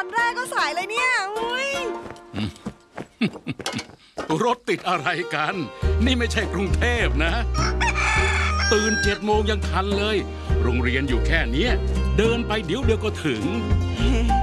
วันแรกก็สายเลยเนี่ยอุ้ยรถติดอะไรกัน นี่ไม่ใช่กรุงเทพนะ ตื่น7 โมงยังทันเลย โรงเรียนอยู่แค่เนี้ยเดินไปเดี๋ยวก็ถึง